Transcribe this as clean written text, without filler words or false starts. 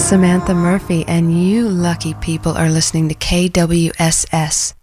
Samantha Murphy, and you lucky people are listening to KWSS